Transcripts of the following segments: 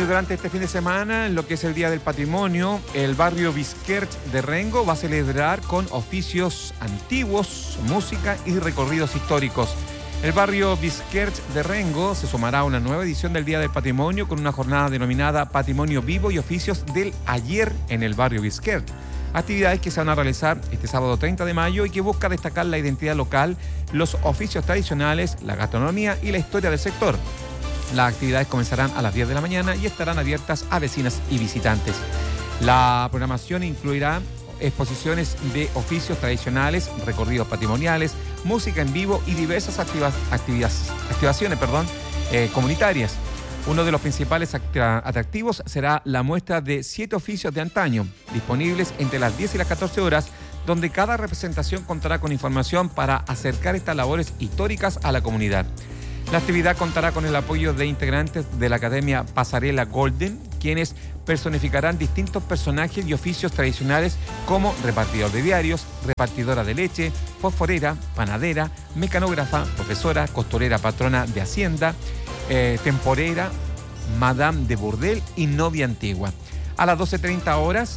durante este fin de semana, en lo que es el Día del Patrimonio, el barrio Bizquert de Rengo va a celebrar con oficios antiguos, música y recorridos históricos. El barrio Bizquert de Rengo se sumará a una nueva edición del Día del Patrimonio con una jornada denominada Patrimonio Vivo y Oficios del Ayer en el barrio Bizquert. Actividades que se van a realizar este sábado 30 de mayo y que busca destacar la identidad local, los oficios tradicionales, la gastronomía y la historia del sector. Las actividades comenzarán a las 10 de la mañana y estarán abiertas a vecinas y visitantes. La programación incluirá exposiciones de oficios tradicionales, recorridos patrimoniales, música en vivo y diversas activaciones comunitarias. Uno de los principales atractivos será la muestra de 7 oficios de antaño, disponibles entre las 10 y las 14 horas, donde cada representación contará con información para acercar estas labores históricas a la comunidad. La actividad contará con el apoyo de integrantes de la Academia Pasarela Golden, quienes personificarán distintos personajes y oficios tradicionales como repartidor de diarios, repartidora de leche, fosforera, panadera, mecanógrafa, profesora, costurera patrona de hacienda, temporera, madame de burdel y novia antigua. A las 12:30 horas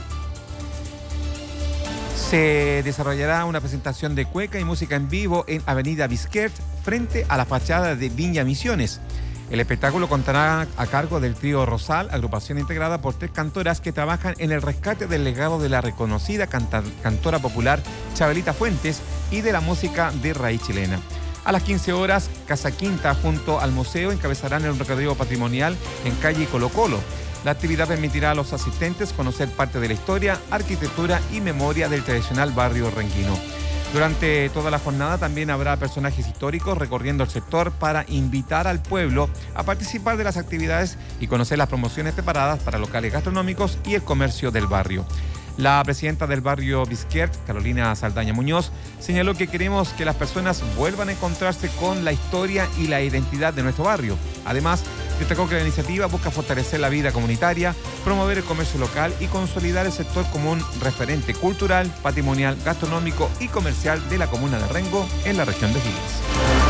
se desarrollará una presentación de cueca y música en vivo en Avenida Bizquert, frente a la fachada de Viña Misiones. El espectáculo contará a cargo del trío Rosal, agrupación integrada por 3 cantoras que trabajan en el rescate del legado de la reconocida cantora popular Chabelita Fuentes y de la música de raíz chilena. A las 15 horas, Casa Quinta junto al museo encabezarán el recorrido patrimonial en calle Colo Colo. La actividad permitirá a los asistentes conocer parte de la historia, arquitectura y memoria del tradicional barrio renguino. Durante toda la jornada también habrá personajes históricos recorriendo el sector para invitar al pueblo a participar de las actividades y conocer las promociones preparadas para locales gastronómicos y el comercio del barrio. La presidenta del barrio Bizquert, Carolina Saldaña Muñoz, señaló que queremos que las personas vuelvan a encontrarse con la historia y la identidad de nuestro barrio. Además, destacó que la iniciativa busca fortalecer la vida comunitaria, promover el comercio local y consolidar el sector como un referente cultural, patrimonial, gastronómico y comercial de la comuna de Rengo en la región de O'Higgins.